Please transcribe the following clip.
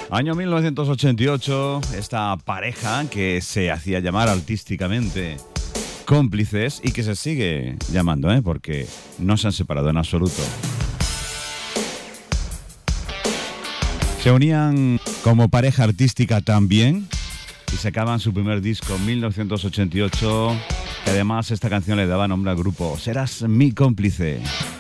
Año 1988, esta pareja que se hacía llamar artísticamente Cómplices y que se sigue llamando, porque no se han separado en absoluto. Se unían como pareja artística también y sacaban su primer disco en 1988, que además esta canción le daba nombre al grupo. Serás mi cómplice.